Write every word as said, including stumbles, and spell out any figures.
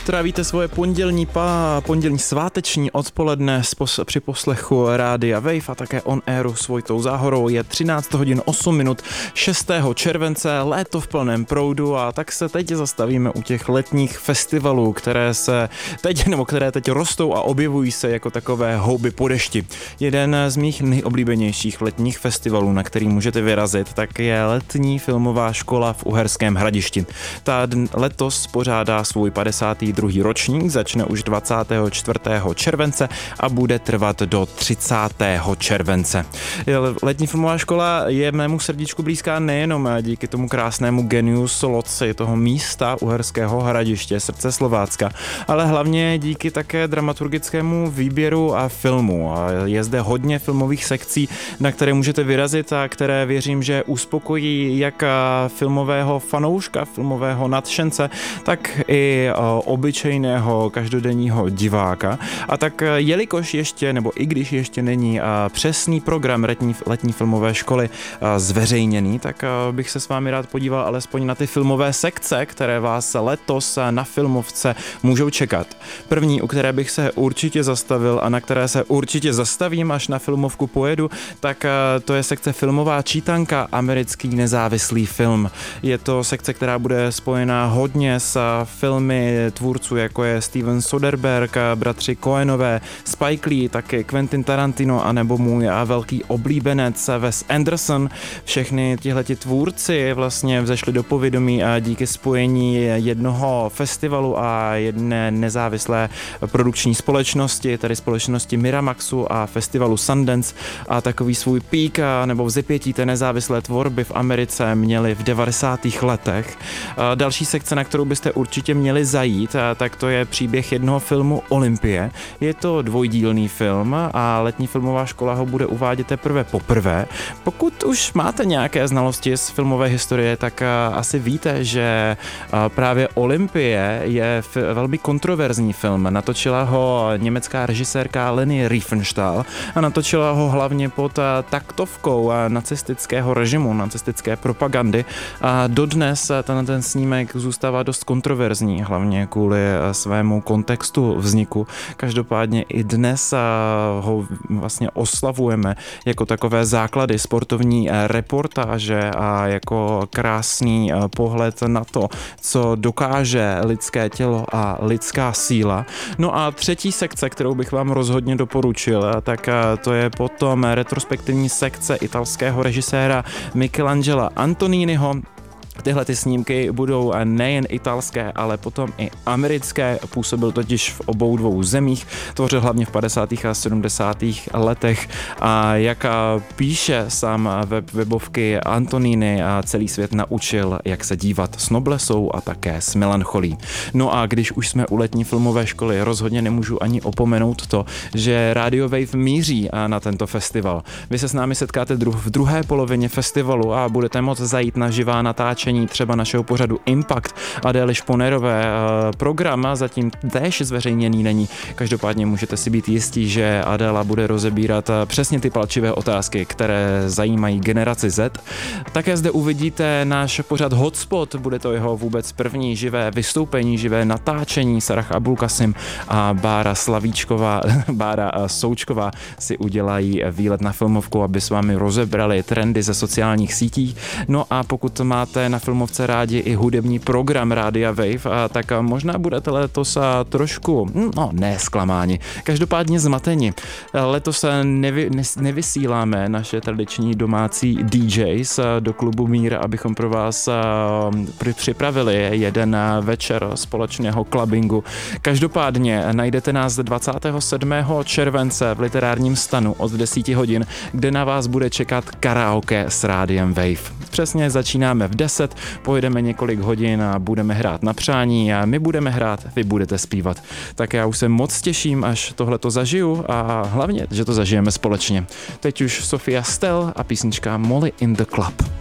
Trávíte svoje pondělní pa, pondělní sváteční odpoledne spos, při poslechu Rádia Wave a také on airu s Vojtou Záhorou. Je třináct hodin osm minut šestého července, léto v plném proudu a tak se teď zastavíme u těch letních festivalů, které se teď, nebo které teď rostou a objevují se jako takové houby po dešti. Jeden z mých nejoblíbenějších letních festivalů, na který můžete vyrazit, tak je letní filmová škola v Uherském Hradišti. Ta letos pořádá svůj padesátý druhý ročník, začne už dvacátého čtvrtého července a bude trvat do třicátého července. Letní filmová škola je mému srdíčku blízká nejenom díky tomu krásnému genius loci toho místa Uherského Hradiště, srdce Slovácka, ale hlavně díky také dramaturgickému výběru a filmu. Je zde hodně filmových sekcí, na které můžete vyrazit a které věřím, že uspokojí jak filmového fanouška, filmového nadšence, tak i obyčejného každodenního diváka. A tak jelikož ještě, nebo i když ještě není přesný program letní, letní filmové školy zveřejněný, tak bych se s vámi rád podíval alespoň na ty filmové sekce, které vás letos na Filmovce můžou čekat. První, u které bych se určitě zastavil a na které se určitě zastavím, až na Filmovku pojedu, tak to je sekce filmová čítanka, americký nezávislý film. Je to sekce, která bude spojená hodně s filmy tvůrců, jako je Steven Soderbergh, bratři Coenové, Spike Lee, taky Quentin Tarantino, anebo můj velký oblíbenec Wes Anderson. Všechny tihleti tvůrci vlastně vzešli do povědomí a díky spojení jednoho festivalu a jedné nezávislé produkční společnosti, tedy společnosti Miramaxu a festivalu Sundance, a takový svůj pík nebo vzepětí té nezávislé tvorby v Americe měli v devadesátých letech. Další sekce, na kterou byste určitě měli zajít, tak to je příběh jednoho filmu Olympie. Je to dvojdílný film a letní filmová škola ho bude uvádět teprve poprvé. Pokud už máte nějaké znalosti z filmové historie, tak asi víte, že právě Olympie je velmi kontroverzní film. Natočila ho německá režisérka Leni Riefenstahl a natočila ho hlavně pod taktovkou nacistického režimu, nacistické propagandy a dodnes ten, ten snímek zůstává dost kontroverzní, hlavně kvůli svému kontextu vzniku. Každopádně i dnes ho vlastně oslavujeme jako takové základy sportovní reportáže a jako krásný pohled na to, co dokáže lidské tělo a lidská síla. No a třetí sekce, kterou bych vám rozhodně doporučil, tak to je potom retrospektivní sekce italského režiséra Michelangela Antoniniho. Tyhle ty snímky budou nejen italské, ale potom i americké. Působil totiž v obou dvou zemích, tvořil hlavně v padesátých a sedmdesátých letech a jak píše sám web, webovky Antonini, a celý svět naučil, jak se dívat s noblesou a také s melancholí. No a když už jsme u letní filmové školy, rozhodně nemůžu ani opomenout to, že Radio Wave míří na tento festival. Vy se s námi setkáte dru- v druhé polovině festivalu a budete moct zajít na živá natáčení třeba našeho pořadu Impact. Adély Šponerové program zatím též zveřejněný není. Každopádně můžete si být jistí, že Adéla bude rozebírat přesně ty palčivé otázky, které zajímají generaci Z. Také zde uvidíte náš pořad Hotspot, bude to jeho vůbec první živé vystoupení, živé natáčení. Sarah Abulkasim a Bára Slavíčková, Bára Součková si udělají výlet na Filmovku, aby s vámi rozebrali trendy ze sociálních sítí. No a pokud máte na Filmovce rádi i hudební program Rádia Wave, a tak možná budete letos trošku, no ne zklamáni, každopádně zmateni. Letos nevy, nevysíláme naše tradiční domácí D Js do klubu Mír, abychom pro vás připravili jeden večer společného clubbingu. Každopádně najdete nás dvacátého sedmého července v literárním stanu od deset hodin, kde na vás bude čekat karaoke s Rádiem Wave. Přesně začínáme v deset, pojedeme několik hodin a budeme hrát na přání a my budeme hrát, vy budete zpívat. Tak já už se moc těším, až tohleto zažiju a hlavně, že to zažijeme společně. Teď už Sofia Stell a písnička Molly in the Club.